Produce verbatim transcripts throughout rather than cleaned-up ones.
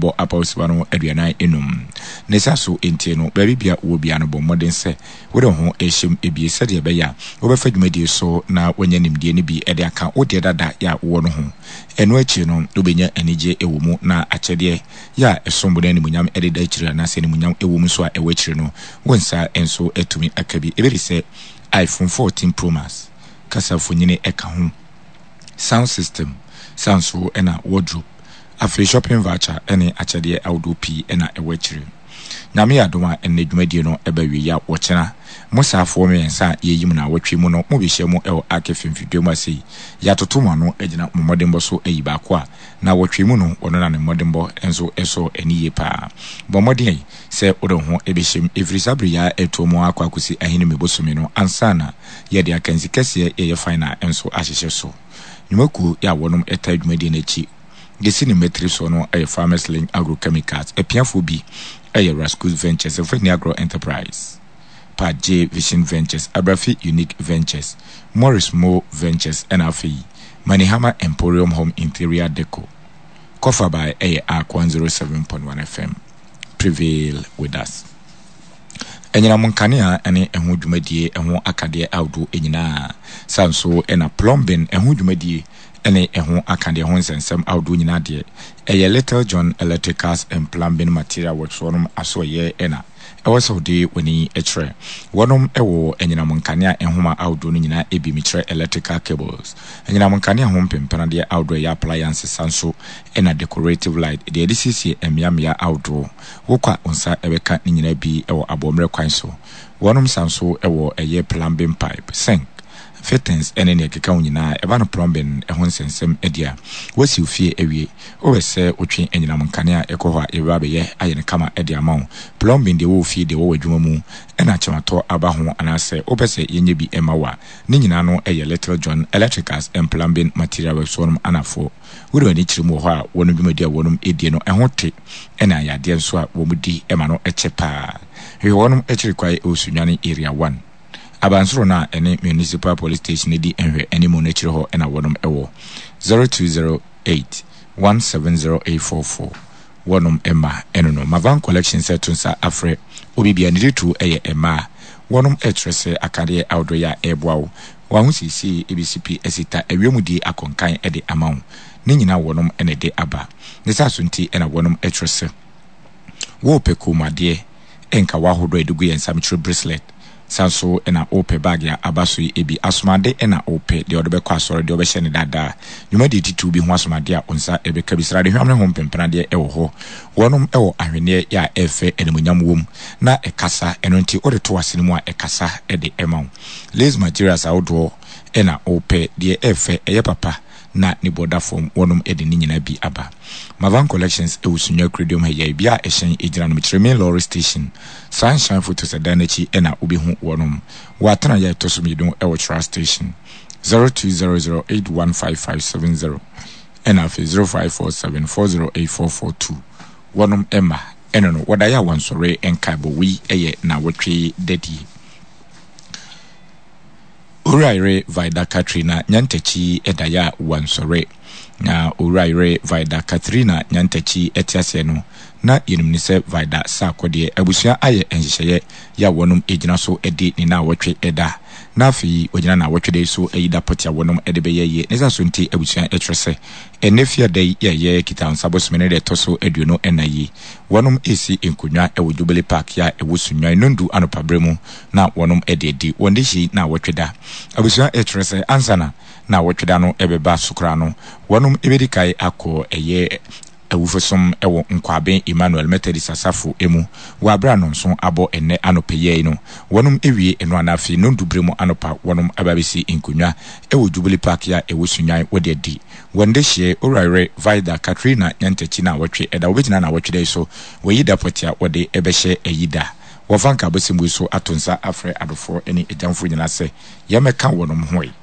bebo apausiba no aduanan enum nesa so entie no ba bibia wo bia no bɔ modern se wo de ho ehyem ebie se de be ya wo be fa dwumadi so na wanya nimdie ne bi e de aka wo de dada ya wo no ho eno achi no do benya anije ewo mu na akyede ya esombo na nimunyam e de da akyire na se nimunyam ewo mu so a ewo akyire no wonsa enso etumi akabi e be se iPhone fourteen Pro Max kasa fonyine eka ho sound system sound so ena wardrobe afre shopping voucher ene akyede audio p ena ewo akyire nyame yadoma enne dwumadi no ebawie ya wokyena musafo me ensa yeyim na wotwe mu no mo bihye mu ewo akefim video ma sei ya totomo no agina momodembo so ayi ba kwa na wotwe mu no ono na ne modembo enso eso eniye pa bomodin se odo ho ebihye every sabri ya etomo akwa kusi ahine mebosumi no ansana ye de akanzi kase ye final enso ahyehye so nyumaku ya wonom eta dwumadi na chi gesi ni metri so no e Farmers Link Agrochemicals e piafo bi e Rascus Ventures e Feni Agro Enterprise Pa J Vision Ventures Abrafi Unique Ventures Morris Mo Ventures N F E Manihama Emporium Home Interior Deco Kofa by A R one oh seven point one F M Prevail with us enyina munkania ene ehu dwumadie ehu akade audo enyina sanso ena plumbing ehu dwumadie ene ehu akade ho nsensem audo nyina de eye Little John Electricals and Plumbing Material Works wonum aso ye ena ewo so de woni etre wonum ewo enyina munkania ehuma audo nyina ebi mitre electrical cables enyina munkania ho mpempana de audo ya appliances sanso ena decorative light de edisisi emiamia audo wokwa onsa ebeka nyina bi ewo abomre kwan so wonum sanso ewo eye plumbing pipe sink fittings ene ne keka nyina eba no plumbing ehon sensem edia wasi ofie ewie owese otwe enyina munkania ekoho eba be ye ayene kama edia mawo plumbing de wo ofie de wo wadwuma mu ena chemato aba ho anase obese yenye bi emawa ne nyina no eye Little John Electricals and Plumbing Material Works wonum anafo wode wani chirimu ho a wonum dwumadi a wonum edie no eho te ena yade nso a womudi ema no echepa he wonum echiri kwai osunwane area one abansoro na ene municipal police station di enhwe ene mo na chire ho ena wonum ewo zero two zero eight one seven zero eight four four wonum emma eno no mavan collection setunsa afre obibia nditu eye emma wonum etrese akade audo ya ebwawo wahu sisi E B C P esita ewemudi akonkan ede amawo ne nyina wonum ene de aba ne sasunti ena wonum etrese wo pekumade enka wahodo edugu yensamchiro bracelet sanso ena ope bag ya abaso ebi asomade ena ope de odobe kwa soro de obehye ne dada nyuma de titu bi ho asomade a onsa ebe kabisra de hwamne ho mpempena de ewo ho wonum ewo ahwene ya efe enemunyam wom na ekasa eno nti ode to asene mu a ekasa ede emaw lace materials outdoor ena ope de efe eye papa na ni border form wonum ede ni nyina bi aba Mavan Collections e usunya credium heya bia ehyen ejira no metreme lorry station Sunshine Photo Sedanachi ena obi hu wonum watana ya tosumidon e wo station zero two zero zero eight one five five seven zero ena f zero five four seven four zero eight four four two wonum emma eno no wadaya wansore enkaibo wi eye na wotwe dedi Uraire Vida Katrina Nyantechi edaya wansore na Uraire Vida Katrina Nyantechi etiase no na yenumnise Vida sakode abusua aye enhyehye ya wonum ejina so edi ni na wotwe eda na afi ojina na wotwe de so eyida potia wonum ede be yeye nesa so nti abusua etrese enefia de yeye kitan sabosmene de toso eduno enayi wonum esi enkunwa ewo Jubilee Park ya ewusunwa nondu anopabremu na wonum ededi wondishi na wotweda abusua etrese ansana na wotweda no ebeba sukra no wonum ebedikai akọ eye ewufosom ewo nkwaben Emmanuel Methodist Asafo emu wabra no nso abo enne anopeye no wonum ewie eno anafi nondu bremu anopa wonum ababisi enkunwa ewo Jubilee Park ya ewusunwa wode di wonde hye Uraire Vida Katrina Nyantechi na wotwe eda wobegina na wotwe so weyida potia wode ebehye eyida wofanka bosimbu so atonsa afre adofo eni ejamfo nyina se yemeka wonum hoyi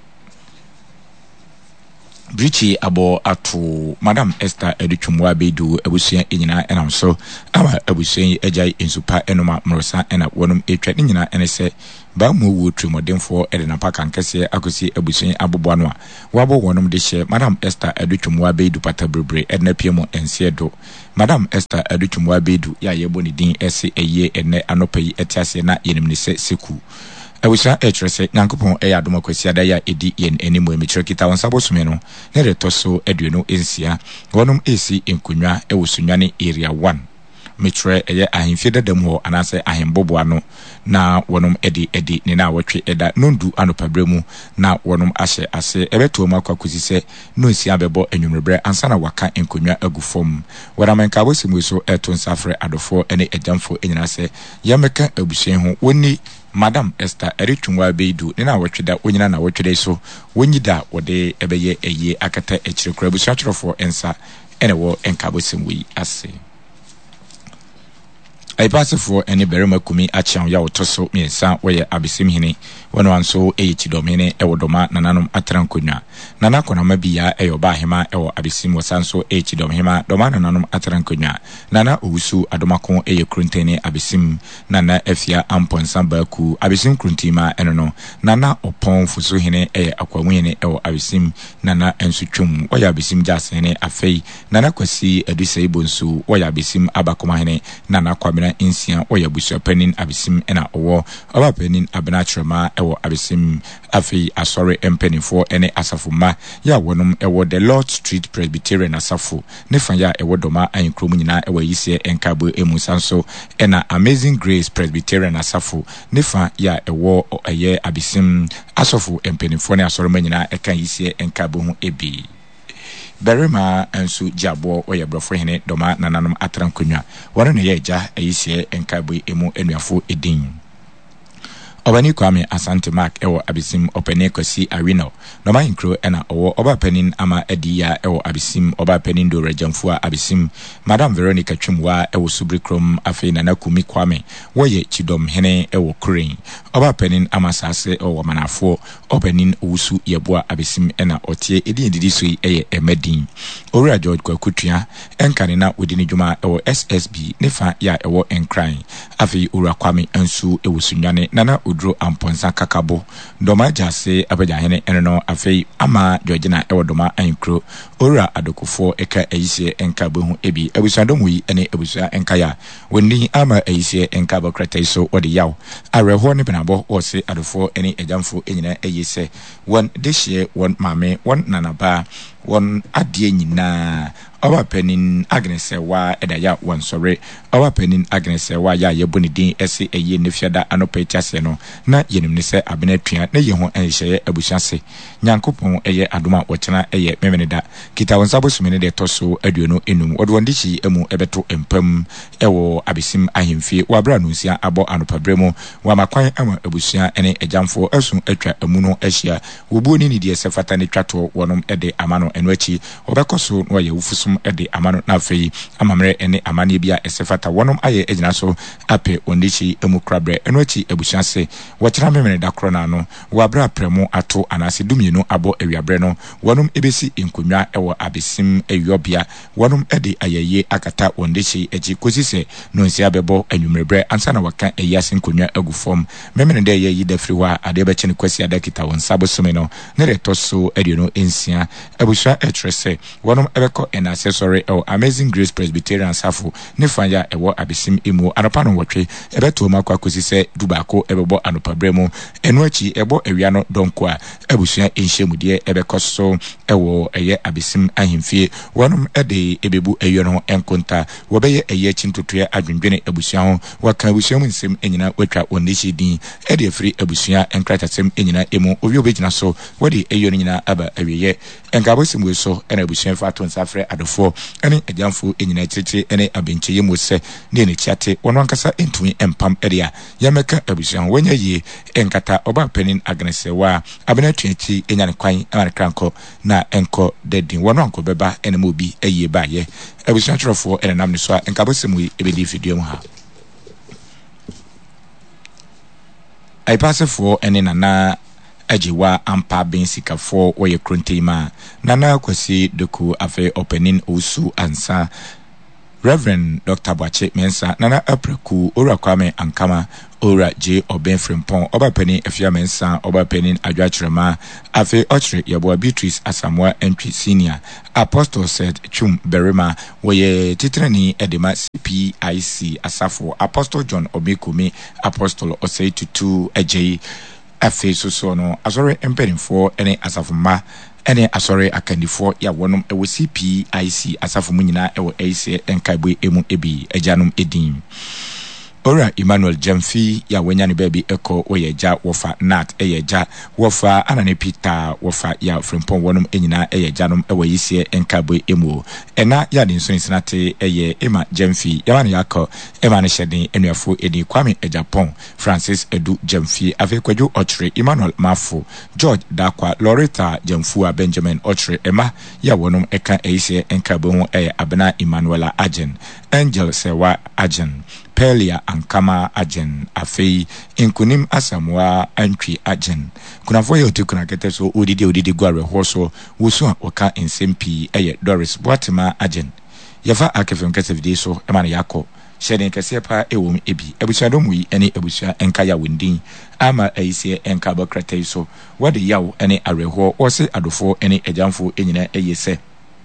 Brichi abo ato Madam Esther Edutwumwa bedu abusua enyina enam so ama abusua ejai ensupa enoma mrosa ena wonum etwa nyina ene se ba mu wu trumodemfo e de na paka nkese akosi abusun abobo no a wabo wonom de hye Madam Esther Adutwumwa Beidu patabebre e na piemo ensiedo Madam Esther Adutwumwa Beidu ya yebo ni din ese eye ene anopai etiase na yenim ne se seku awusa etrese nyankopon e ya doma kwasi ada ya edi yen enimu emitire kita wonsabo some no ne de toso aduonu ensia wonom esi enkunwa e wosunwane area one mitre eye ahimfie dadam ho anase ahimbobo ano na wonom edi edi ne na wotwe eda nondu anopabremu na wonom ahye ase ebeto mu akwakusi se no nsia bebo enwumrebre ansa na waka enkonwa agufom waramanka bosimu so eto nsafre adofo ene ejamfo enyina se yameka abusuen ho woni Madam Esther Adutwumwa Beidu ne na wotweda onyina na wotweda so wonyida wode ebeye eye akata ekirikura busuatrofo ensa ene wo enkabosimu yi ase I pass for any berima kumi achiam ya otoso miensa weye abisim hini wano anso eye chidomene ewo doma nananom atrankonya nana kona mabia eyo ba hema ewo abisim wasanso eye chidomhema doma nananom atrankonya nana usu adomako eye kruntene abisim nana efia amponsa baku abisim kruntima enono nana opon fuso hine eye akwamwene ewo abisim nana ensutwum weye abisim jasene afei nana kwasi aduse ibonsu weye abisim abakoma hine nana kwamena insia oya busua panin abisim ena owo oba panin abena trema ewo abisim afi asore empenifo ene asafuma ya wonum ewo the Lord Street Presbyterian asafu ne fanya ewo doma ayinkrom nyina ewo yise enkabo emusanso ena Amazing Grace Presbyterian asafu ne fa ya ewo eye abisim asofu empenifo ne asore manyina eka yise enkabo hu ebi Berima ensu jabo oye brofo hene doma nananom atrankonya wano ne yeja ayise enkabo emu enuafo edin Obani Kwame Asante Mark ewo abisim opene kwasi arena noma inkro ena owo oba penin ama ediya ewo abisim oba penin do rejamfua abisim Madam Veronica Twumwa ewo subrikrom afi na nakumi Kwame woye chidom hene ewo kurin oba penin ama sase ewo manafo openin usu yeboa abisim ena otie edi edidi so eye emedin Owura George Kwakutua enkane na odini dwuma ewo S S B nefa ya ewo enkran afi Owura Kwame ensu ewo sunwane nana Dro amponsa kakabo ndoma jase abaja hene eno afei ama Georgina ewo doma ankro Owura adokofo eka ayise enkabo hu ebi abusadom yi ene abusa enkaya woni ama ayise enkabo kratai so odi yaw areho ne benabo ose adofo ene ejamfo enyina ayise won dehye won mame won nanaba won adie nyina Owa penin Agnes wa edaya wan sore owa penin Agnes wa ya yeboni din ese eye nefiada anopa etiase no na yenim ne se abenatua na ye ho enhye abusiase nyankopon eye adoma wochena eye memeneda kita wonsabo sumene de toso aduonu enum odwondichi emu ebeto empam ewo abisim ahemfie wabra no nsia abo anopa bremu wa makwan ama abusia ene ejamfo asun atwa emu no ahia wobuoni ni de sefata ne twato wonom ede amano eno achi obekoso no ye wufusu ede amano na afei amamre ene amane bia esefata wonom aye ejina so ape ondichi emu krabre eno achi abusiase wochena memene da krona no wabra premu ato anase dumienu abo ewiabre no wonom ebesi enkonwa ewo abesim ewobia wonom ede ayeye akata ondichi eji kosise no nsia bebo anwumrebre ansa na waka eyase enkonwa agufom memene de ye yida friwa ade be chene kwasi adakita wonsabo some no ne retoso ede no ensia abusua etrese wonom ebeko enase sorry oh Amazing Grace Presbyterian safu ne fanya ewo abesim emu anopa no wotwe ebeto makwa kosise dubako ebebo anopa bremu eno achi ebo ewia no donko a abusua enhyemude ebekoso ewo eye abesim ahemfie wonom ede ebebu eyo no enkonta wobeye eye chintotoya adwendwene abusua ho waka abusua mu nsem enyina watwa ondichi din ede afri abusua enkratasem enyina emu obi obegina so wode eyo nyina aba awiye enkabosim we so ena abusua fato nsafre adofo ene ejamfo enyina chichi ene abenche yemu se ne ne chiate wono ankasa entumi empam area yameka abusua wanya yi enkata oba penin agnesewa abena twenty enyane kwan amane kranko na enko dedin wono anko beba ene mobi eye baye abusua trofo ene namne so enkabosim we ebedi video mu ha ai passe for ene nana ajiwa ampa bensika for oye kronteima nana kwasi doku afe opening usu ansa Reverend Doctor Boache Mensa Nana Apreku Ora Kwame Ankama Ora J Oben Frimpong Oba Penny Efia Mensa Oba Penny Adwachirema Afe Ochre Yabo Beatrice Asamoah Entry Senior Apostle said Chum Berima Woye Titrani Edema C P I C Asafo Apostle John Obekumi Apostle Osei Tutu Ejei Afe Sosono Azore Empenifo Ene Asafuma Ene Asore Akandifo ya wonum ewo C P I C Asafo mu nyina ewo A C Enkaibwe emu ebi ejanum edin Ora Emmanuel Jamfi ya wenyane baby eko oyeja wofa nat eyeja wofa anane Peter wofa ya Frimpong wonum enyina eyejanum ewo yisie Enkaibwe emu ena ya de nso nsinate eye Emma Jamfi ya wane yakọ Emma ne hyeden enuafo edi Kwame Ejapon Francis Edu Jamfi afekwadwo Ochre Emmanuel Mafo George Dakwa Loretta Jamfua Benjamin Ochre Emma ya wonum eka eyisie Enkaibwe ho eye Abena Emmanuela Agen Angel Sewa Agen Pelia Ankama Agen Afei Inkunim Asamoah Entry Agen kuna foye otikuna kete so odidi odidi gware hoso wusu oka ensempi eye Doris Boatima Agen yafa akefem kete video so emane yakọ shedin kese pa ewom ebi ebusuadom wi ene ebusua enka ya windin ama aise enka bakrate so wade yawo ene areho wose adofo ene ejamfo enyina eyese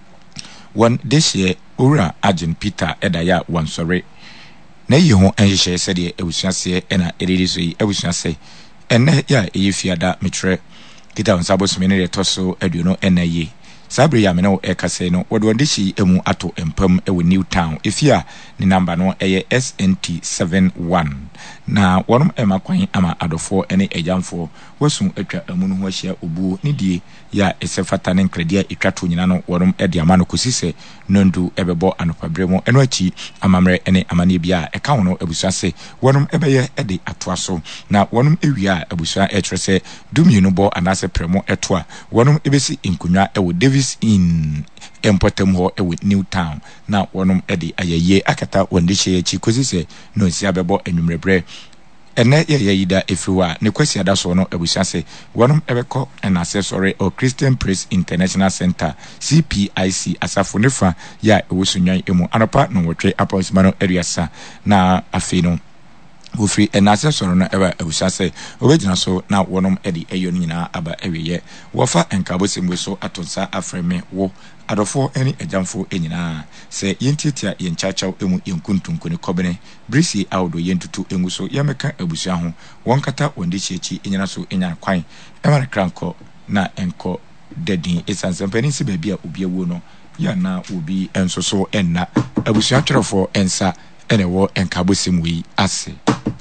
one this year Ura Agen Peter edaya wansore na yi ho enhye sede ebusuase ena eriri so yi ebusuase enne ya eyifiada metre kita onsabo somene de toso aduno enayi sabre ya mena o ekase no wode wonde shi emu ato empam ewo New Town efia ni number no eye S N T seven one na wonum ema kwan ama adofo ene ejamfo wasun atwa amunu ho ahia obu ni die ya esefata ne nkradia etwato nyina no wonum ede amano kosise nondu ebebo anopabremo eno achi amamre ene amane bia eka hono abusuase wonum ebeye ede atoaso na wonum ewia abusua etrese dumienu bo anase premo etoa wonum ebesi inkunwa ewo Davis in Empotem ho ewo New Town na wonum ede ayeye akata wonde hye achi kosise no nsia bebo enwumrebre ene ye yida efiwa ne kwasi adaso no abusuase wonum ebeko en accessory o Christian Praise International Center C P I C asafo nefa ya ewosunwan emu anopa no wotwe aposmano eriasa na afino Wofri enase soro no eba abusuase obegina so na wonum edi eyo nyina aba eweye wofa enkabosembwe so atonsa afreme wo adofo eni ejamfo enyina se yentitia yenchachaw emu yenkuntunkuni kobene brisi awdo yentutu enguso yameka abusua ho wonkata wonde chiechi enyina so enya kwan emane kranko na enko dedin esansampani si bebia obi awu no ya na obi ensoso enna abusua twerefo ensa ene wo enkabosemwe ase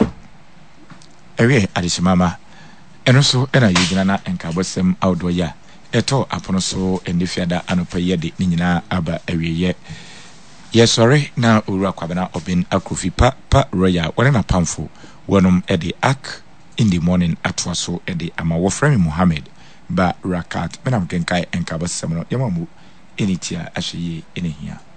ewe adishimama eno so ena yigina na enkabosem awdo ya eto apono so endifiada anopa yede ni nyina aba ewiye yesore na owura kwabena obin akrofi pa pa royal wona na pamfo wonum ede ak in the morning atwaso ede ama woframi Muhammad ba rakat benam kenkai enkabosem no yamamu enitia ahye enehia